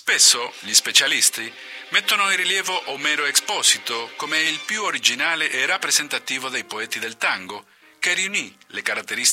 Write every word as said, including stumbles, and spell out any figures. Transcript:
Spesso gli specialisti mettono in rilievo Omero Exposito come il più originale e rappresentativo dei poeti del tango, che riunì le caratteristiche